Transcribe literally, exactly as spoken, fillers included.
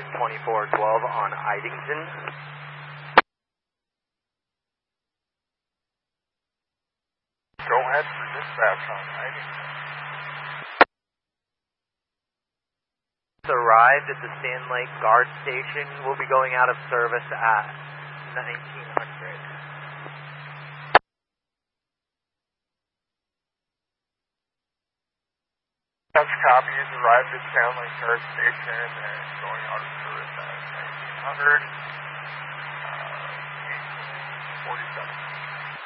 twenty-four twelve on Idington. Go ahead for dispatch on Idington. Arrived at the Sand Lake Guard Station. We'll be going out of service at nineteen hundred. That's copies. Arrived at Sand Lake Guard Station and going out of service at nineteen hundred. Uh, eighteen forty-seven.